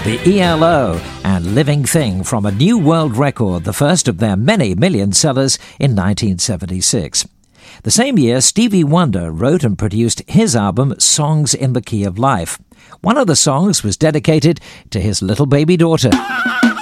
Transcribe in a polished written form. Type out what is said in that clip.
the ELO and Living Thing from a New World Record, the first of their many million sellers in 1976. The same year, Stevie Wonder wrote and produced his album Songs in the Key of Life. One of the songs was dedicated to his little baby daughter.